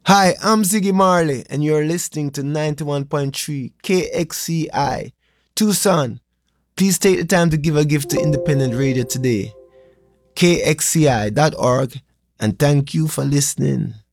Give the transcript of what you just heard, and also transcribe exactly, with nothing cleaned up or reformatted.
Hi, I'm Ziggy Marley, and you're listening to ninety-one point three K X C I, Tucson. Please take the time to give a gift to independent radio today. K X C I dot org, and thank you for listening.